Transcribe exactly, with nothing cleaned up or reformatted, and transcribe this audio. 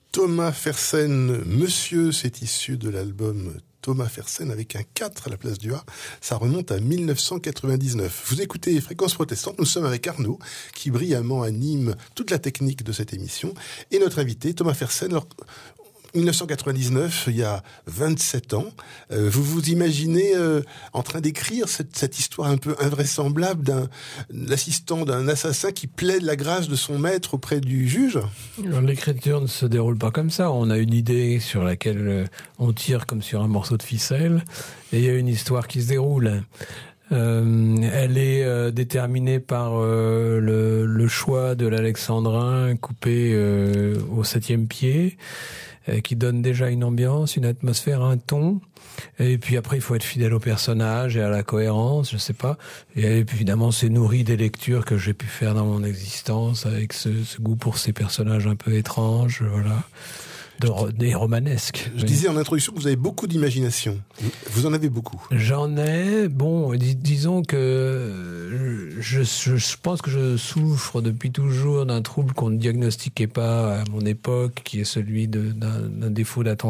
Thomas Fersen, Monsieur, c'est issu de l'album Thomas Fersen avec un quatre à la place du A. Ça remonte à mille neuf cent quatre-vingt-dix-neuf. Vous écoutez Fréquence Protestante. Nous sommes avec Arnaud, qui brillamment anime toute la technique de cette émission. Et notre invité, Thomas Fersen. Alors, mille neuf cent quatre-vingt-dix-neuf, il y a vingt-sept ans. Euh, vous vous imaginez euh, en train d'écrire cette, cette histoire un peu invraisemblable d'un l'assistant d'un assassin qui plaide la grâce de son maître auprès du juge? Alors, l'écriture ne se déroule pas comme ça. On a une idée sur laquelle on tire comme sur un morceau de ficelle, et il y a une histoire qui se déroule. Euh, elle est euh, déterminée par euh, le, le choix de l'alexandrin coupé euh, au septième pied, euh, qui donne déjà une ambiance, une atmosphère, un ton. Et puis après, il faut être fidèle au personnage et à la cohérence, je sais pas. Et puis évidemment, c'est nourri des lectures que j'ai pu faire dans mon existence, avec ce, ce goût pour ces personnages un peu étranges, voilà. De, des romanesques. Je oui. disais en introduction que vous avez beaucoup d'imagination. Vous en avez beaucoup. J'en ai. Bon, dis, disons que je, je, je pense que je souffre depuis toujours d'un trouble qu'on ne diagnostiquait pas à mon époque, qui est celui de, d'un, d'un défaut d'attention.